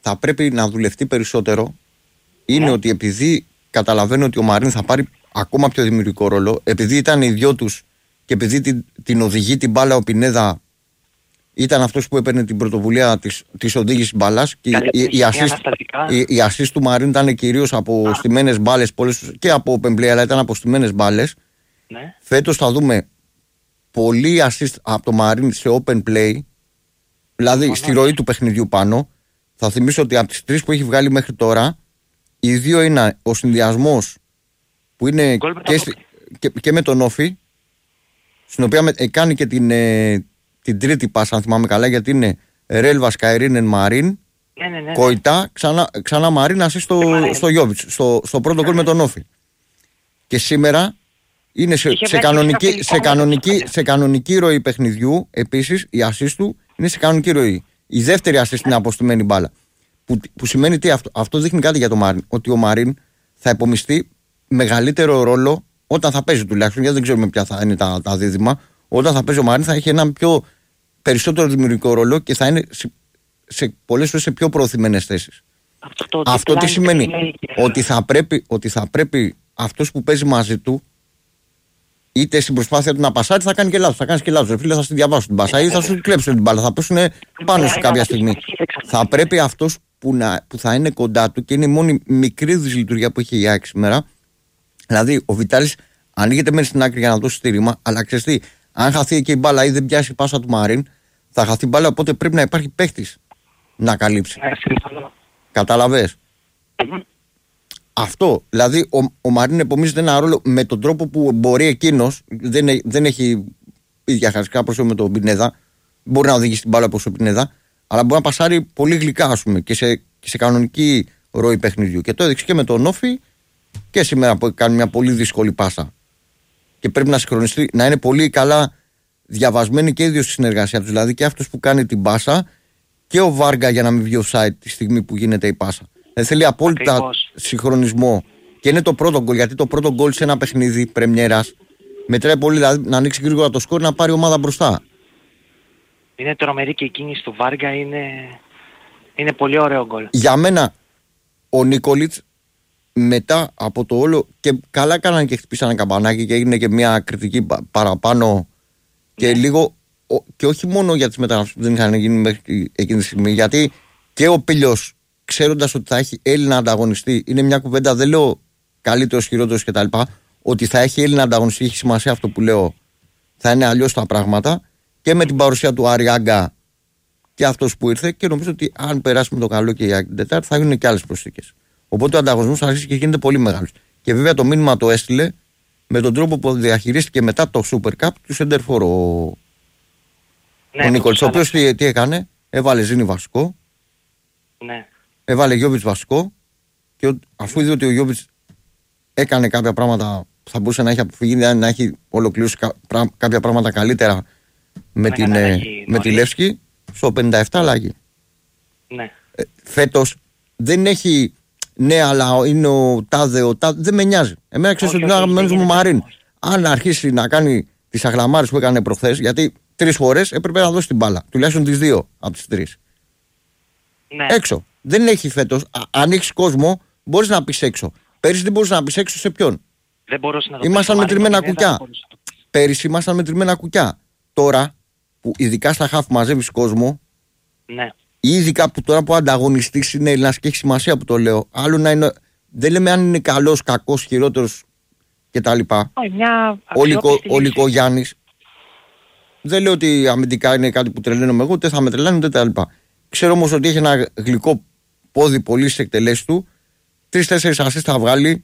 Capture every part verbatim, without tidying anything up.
θα πρέπει να δουλευτεί περισσότερο είναι yeah. ότι επειδή καταλαβαίνω ότι ο Μαρίν θα πάρει ακόμα πιο δημιουργικό ρόλο, επειδή ήταν οι δυο τους και επειδή την, την οδηγεί την μπάλα ο Πινέδα, ήταν αυτός που έπαιρνε την πρωτοβουλία της, της οδήγησης μπάλας και η assist του Μαρίν ήταν κυρίως από στημένες μπάλες και από open play, αλλά ήταν από στημένες μπάλες. Ναι. Φέτος θα δούμε πολύ assist από το Μαρίν σε open play, δηλαδή στη ροή του παιχνιδιού πάνω. Θα θυμίσω ότι από τις τρεις που έχει βγάλει μέχρι τώρα, οι δύο είναι ο συνδυασμός που είναι και, και, και με τον Όφη, στην οποία με, ε, κάνει και την, ε, την τρίτη πάσα, αν θυμάμαι καλά, γιατί είναι Ρέλβα, Καϊρίνεν, Μαρίν, ναι, ναι, ναι. Κοϊτά, ξανά, ξανά Μαρίν, ασύ στο, στο Γιόβιτς, στο, στο πρώτο γκολ με τον Όφη. Και σήμερα είναι σε, σε, κανονική, σε, κανονική, σε κανονική ροή παιχνιδιού, επίσης η ασίστ του είναι σε κανονική ροή. Η δεύτερη ασίστ είναι αποστημένη μπάλα. Που, που σημαίνει τι αυτό, αυτό δείχνει κάτι για τον Μαρίν, ότι ο Μαρίν θα υπομειστεί μεγαλύτερο ρόλο όταν θα παίζει τουλάχιστον, γιατί δεν ξέρουμε ποια θα είναι τα, τα δίδυμα. Όταν θα παίζει ο Μαρίν θα έχει έναν πιο περισσότερο δημιουργικό ρόλο και θα είναι σε, σε πολλές φορές σε πιο προωθημένες θέσεις. Αυτό, αυτό τι σημαίνει, ότι θα, πρέπει, ότι θα πρέπει αυτός που παίζει μαζί του, είτε στην προσπάθεια του να πασάρει, θα κάνει και λάθος. Θα κάνει και λάθος. Φίλε, θα σου διαβάσω την πάσα ή θα σου κλέψουν την μπάλα. Θα πέσουν πάνω σου κάποια στιγμή. Θα πρέπει αυτός που, να, που θα είναι κοντά του και είναι η μόνη μικρή δυσλειτουργία που έχει η ΑΕΚ σήμερα. Δηλαδή, ο Βιτάλης ανοίγεται μέσα στην άκρη για να δώσει στήριγμα, αλλά ξέρεις τι, αν χαθεί εκεί η μπάλα ή δεν πιάσει η πάσα του Μαρίν, θα χαθεί η μπάλα. Οπότε πρέπει να υπάρχει παίχτης να καλύψει. Καταλαβες. Αυτό, δηλαδή ο, ο Μαρίν επομίζεται ένα ρόλο με τον τρόπο που μπορεί εκείνος, δεν, δεν έχει ίδια χαρακτηριστικά προσωπικά με τον Πινέδα, μπορεί να οδηγήσει την μπάλα όπως ο Πινέδα, αλλά μπορεί να πασάρει πολύ γλυκά, ας πούμε, και σε, και σε κανονική ροή παιχνιδιού. Και το έδειξε και με τον Όφη και σήμερα που κάνει μια πολύ δύσκολη πάσα. Και πρέπει να συγχρονιστεί, να είναι πολύ καλά διαβασμένοι και οι δύο στη συνεργασία τους. Δηλαδή και αυτός που κάνει την πάσα και ο Βάργα για να μην βγει offside τη στιγμή που γίνεται η πάσα. Δεν θέλει απόλυτα Ακριβώς. συγχρονισμό. Και είναι το πρώτο γκολ, γιατί το πρώτο γκολ σε ένα παιχνίδι πρεμιέρας μετράει πολύ, δηλαδή να ανοίξει γρήγορα το σκορ, να πάρει ομάδα μπροστά. Είναι τρομερή και η κίνηση του Βάργα, είναι, είναι πολύ ωραίο γκολ. Για μένα ο Νίκολιτς μετά από το όλο, και καλά κάνανε και χτυπήσανε καμπανάκι και έγινε και μια κριτική παραπάνω και ναι. λίγο, και όχι μόνο για τις μεταγραφές που δεν είχαν γίνει μέχρι εκείνη τη στιγμή, γιατί και ο Πίλιος, ξέροντας ότι θα έχει Έλληνα ανταγωνιστή, είναι μια κουβέντα, δεν λέω καλύτερος, χειρότερος κτλ. Ότι θα έχει Έλληνα ανταγωνιστή, έχει σημασία αυτό που λέω, θα είναι αλλιώς τα πράγματα. Και με την παρουσία του Αριάγκα και αυτός που ήρθε, και νομίζω ότι αν περάσουμε το καλό και η την Τετάρτη θα γίνουν και άλλες προσθήκες. Οπότε ο ανταγωνισμός θα αρχίσει και γίνεται πολύ μεγάλος. Και βέβαια το μήνυμα το έστειλε με τον τρόπο που διαχειρίστηκε μετά το Super Cup του Σεντερφόρ ο, ναι, ο Νίκολης. Ο οποίος τι, τι έκανε, έβαλε Ζήνη βασικό. Ναι. Έβαλε Γιόβιτς βασικό και αφού είδε ότι ο Γιόβιτς έκανε κάποια πράγματα που θα μπορούσε να έχει αποφύγει, να έχει ολοκληρώσει κάποια πράγματα καλύτερα με, την, ε, με τη Λεύσκη, στο πενήντα επτά αλλαγή. Ναι. Ε, φέτος δεν έχει, ναι, αλλά είναι ο τάδε, ο τάδε, δεν με νοιάζει. Εμένα ξέρεις ότι είναι αγαπημένος μου Μαρίν. Αν αρχίσει να κάνει τις αγλαμάρες που έκανε προχθές, γιατί τρεις φορές έπρεπε να δώσει την μπάλα, τουλάχιστον τις δύο από τις τρεις. Ναι. Έξω. Δεν έχει φέτος. Αν έχεις κόσμο, μπορείς να πεις έξω. Πέρυσι δεν μπορείς να πεις έξω σε ποιον. Δεν μπορούσε να το Ήμασταν μετρημένα κουκιά. Πέρυσι ήμασταν μετρημένα κουκιά. Τώρα, που ειδικά στα χαφ μαζεύεις κόσμο, ναι. ή ειδικά που τώρα που ανταγωνιστής είναι Έλληνας και έχει σημασία που το λέω, άλλο να είναι. Δεν λέμε αν είναι καλός, κακός, χειρότερος κτλ. Ο Λυκογιάννης. Δεν λέω ότι αμυντικά είναι κάτι που τρελαίνομαι εγώ, ούτε θα με τρελάνε ούτε τα λοιπά. Ξέρω όμως ότι έχει ένα γλυκό πόδι πολύ στις εκτελέσεις του. Τρεις-τέσσερις ασίστ θα βγάλει.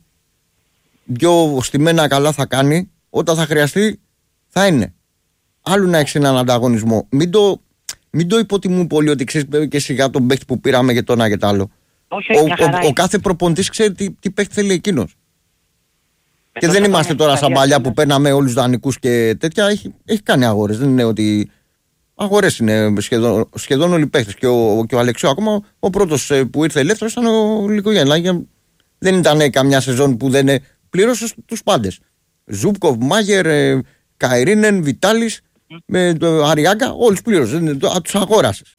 Δυο στημένα καλά θα κάνει. Όταν θα χρειαστεί θα είναι. Άλλου να έχεις έναν ανταγωνισμό. Μην το, μην το υποτιμούν πολύ ότι ξέρεις και σιγά τον παίχτη που πήραμε και το ένα και το άλλο. Όχι, ο, ο, ο κάθε προπονητής ξέρει τι, τι παίχτη θέλει εκείνος. Με και δεν είμαστε τώρα σαν παλιά που παίρναμε όλους τους δανεικούς και τέτοια. Έχει, έχει κάνει αγορές. Δεν είναι ότι. Αγορές είναι σχεδόν, σχεδόν όλοι οι παίχτες. Και ο, και ο Αλεξιό ακόμα, ο πρώτος που ήρθε ελεύθερος ήταν ο Λυκογιάννης. Δεν ήταν καμιά σεζόν που δεν πλήρωσε τους πάντες. Ζούπκοβ, Μάγερ, ε, Καϊρίνεν, Βιτάλης, mm. με το Αριάγκα, όλους πλήρωσε. Τους αγόρασες.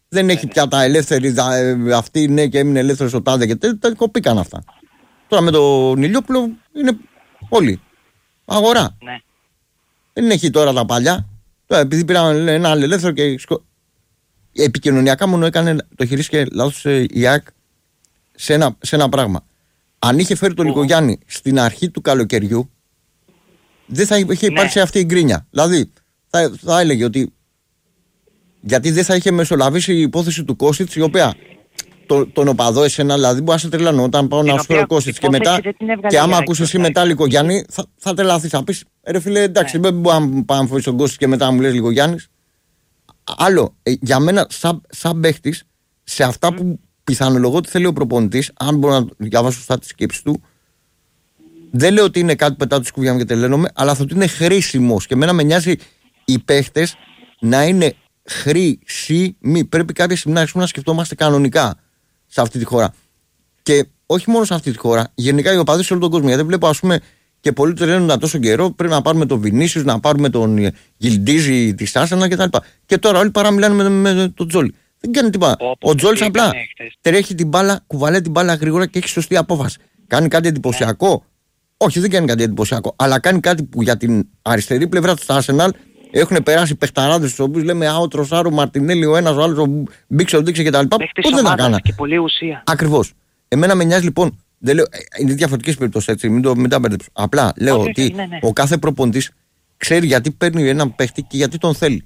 Δεν ναι, έχει ναι. πια τα ελεύθερη. Αυτή ναι και έμεινε ελεύθερο ο τάδε και τέτοια. Τα κοπήκαν αυτά. Τώρα με τον Ηλιόπουλο είναι όλοι. Αγορά. Ναι. Δεν έχει τώρα τα παλιά. Τώρα, επειδή πήραν ένα άλλο ελεύθερο και. Σκο... Επικοινωνιακά μόνο έκανε το χειρίστηκε λάθος η ΑΕΚ σε ένα, σε ένα πράγμα. Αν είχε φέρει τον Λικογιάννη στην αρχή του καλοκαιριού, δεν θα είχε υπάρξει ναι. αυτή η γκρίνια. Δηλαδή, θα, θα έλεγε ότι. Γιατί δεν θα είχε μεσολαβήσει η υπόθεση του Κώσιτς, η οποία. Το, τον οπαδό εσένα, δηλαδή, μπορεί να σε τρελάνω όταν πάω να σου φέρω Κώσιτς και μετά. Και άμα ακούσει εσύ μετά Λικογιάννη, θα, θα τρελαθεί. Θα πει, ρε φίλε, εντάξει, δεν μπορεί να πάω να φέρει τον Κώσιτς και μετά να μου λες Λικογιάννης. Άλλο, ε, για μένα, σαν, σαν παίχτης, σε αυτά που πιθανολογώ ότι θέλει ο προπονητής, αν μπορώ να διαβάσω σωστά τη σκέψη του, δεν λέω ότι είναι κάτι που πετάω τη σκούβια μου και τελένομαι, αλλά θα ότι είναι χρήσιμος. Και εμένα με νοιάζει οι παίχτες να είναι χρήσιμοι. Πρέπει κάποια στιγμή να αρχίσουμε να σκεφτόμαστε κανονικά σε αυτή τη χώρα. Και όχι μόνο σε αυτή τη χώρα, γενικά οι οπαδοί σε όλο τον κόσμο. Γιατί βλέπω, ας πούμε, και πολλοί τρελαίνονταν τόσο καιρό, πρέπει να πάρουμε τον Βινίσιους, να πάρουμε τον Γιλντίζη τη Άσενα κτλ. Και τώρα όλοι παραμιλάνε με, με τον Τζόλι. Δεν κάνει τίποτα. Ο Τζόλι απλά τρέχει την μπάλα, κουβαλάει την μπάλα γρήγορα και έχει σωστή απόφαση. Κάνει κάτι εντυπωσιακό. Όχι, δεν κάνει κάτι εντυπωσιακό. Αλλά κάνει κάτι που για την αριστερή πλευρά του Arsenal έχουν περάσει παιχταράδες του οποίου λέμε Α, ο Τροσάρο, Μαρτινέλη, ο ένα, ο άλλο, ο Μπίξο, ο Ντίξε κτλ. Πώ δεν τα κάνα. Και πολλή ουσία. Ακριβώς. Εμένα με νοιάζει λοιπόν. Δεν λέω, είναι διαφορετικές περιπτώσεις έτσι, μην, το, μην τα μπερδέψω. Απλά λέω Όχι, ότι ναι, ναι. ο κάθε προπονητής ξέρει γιατί παίρνει έναν παίχτη και γιατί τον θέλει.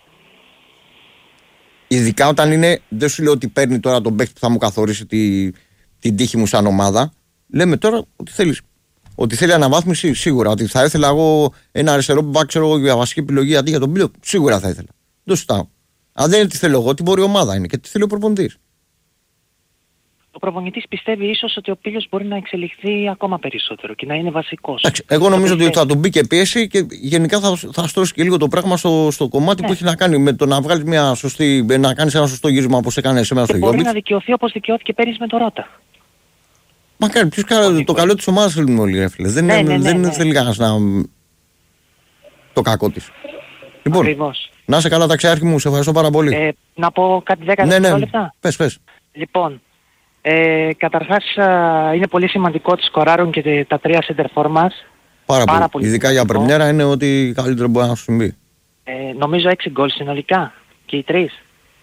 Ειδικά όταν είναι, δεν σου λέω ότι παίρνει τώρα τον παίχτη που θα μου καθορίσει τη, την τύχη μου σαν ομάδα. Λέμε τώρα ότι θέλεις. Ότι θέλει αναβάθμιση, σίγουρα. Ότι θα ήθελα εγώ ένα αριστερό που πάει, ξέρω εγώ, για βασική επιλογή αντί για τον Πίλιο, σίγουρα θα ήθελα. Δεν σου Αν δεν είναι τι θέλω εγώ, τι μπορεί η ομάδα είναι και τι θέλει ο προπονητής. Ο προπονητής πιστεύει ίσως ότι ο Πίλιος μπορεί να εξελιχθεί ακόμα περισσότερο και να είναι βασικός. Εντάξει, εγώ νομίζω ότι θα τον μπει και πίεση και γενικά θα, θα στρώσει και λίγο το πράγμα στο, στο κομμάτι ναι. που έχει να κάνει με το να βγάλει μια σωστή, να κάνει ένα σωστό γύρισμα όπως έκανε σήμερα στο Γιώργο. Μπορεί να δικαιωθεί όπως δικαιώθηκε πέρυσι με το Ρώτα. Μα κάνει, ποιος κάνει, το καλό της ομάδας θέλουμε όλοι ρε φίλε. Δεν, ναι, ναι, δεν ναι, ναι. θέλει κανένας να... το κακό της. Λοιπόν, Ακριβώς. Να είσαι καλά ταξιάρχη μου, σε ευχαριστώ πάρα πολύ. Ε, να πω κάτι δέκα ναι, ναι. λεπτά. Πες, πες. Λοιπόν, ε, καταρχάς α, είναι πολύ σημαντικό ότι σκοράρουν και τα τρία center for μας. Πάρα, πάρα πολύ. πολύ. Ειδικά για πρεμιέρα είναι ότι καλύτερο μπορεί να σου συμβεί. Ε, νομίζω έξι γκολ συνολικά και οι τρεις.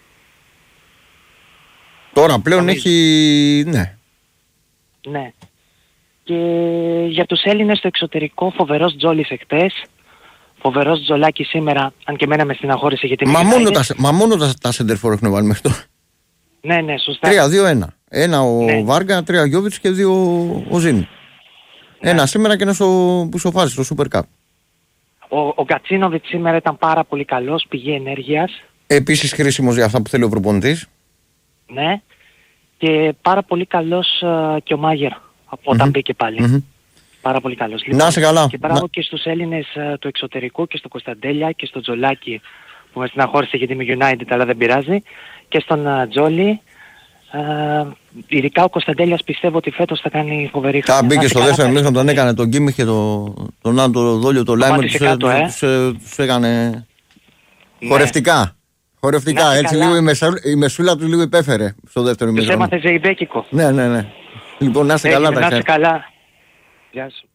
Τώρα πλέον νομίζω. Έχει... ναι. Ναι. Και για τους Έλληνες στο εξωτερικό φοβερός Τζόλις εχθές. Φοβερός Τζολάκη σήμερα, αν και μένα με στεναχώρησε γιατί... Μα μόνο, τα, μα μόνο τα, τα σεντερφόρ έχουν βάλει μέχρι τώρα. Ναι, ναι, σωστά. Τρία, δύο, ένα. Ένα ο ναι. Βάργα, τρία ο Γιώβιτς και δύο ο Ζήνη. Ναι. Ένα σήμερα και ένα στο, που σοφάρισε, στο Super Cup. Ο, ο Γκατσίνοβιτς σήμερα ήταν πάρα πολύ καλός, πηγή ενέργειας. Επίσης χρήσιμος για αυτά που θέλει ο προπονητής. Ναι. Και πάρα πολύ καλός uh, και ο Μάγερ, όταν mm-hmm. μπήκε πάλι. Mm-hmm. Πάρα πολύ καλός. Λοιπόν, να είσαι καλά. Και μπράβο να... και στους Έλληνες uh, του εξωτερικού και στο Κωνσταντέλια και στο Τζολάκη που με στεναχώρησε γιατί είμαι United αλλά δεν πειράζει. Και στον uh, Τζόλι. Uh, ειδικά ο Κωνσταντέλιας πιστεύω ότι φέτος θα κάνει φοβερή χρονιά. Θα μπήκε στο δεύτερο μήχρονο, τον έκανε τον Κίμιχ και τον το, το, το Δόλιο, το Λάιμερ, τους, ε. τους, τους, τους έκανε ναι. χορευτικά. Χορευτικά, να, έτσι λίγο η, μεσα, η μεσούλα του λίγο υπέφερε στο δεύτερο μήχρονο. Τους έμαθε ζεϊμπέκικο. Ναι, ναι, ναι. Λοιπόν, να είστε καλά. Να είστε καλά. Γεια σου.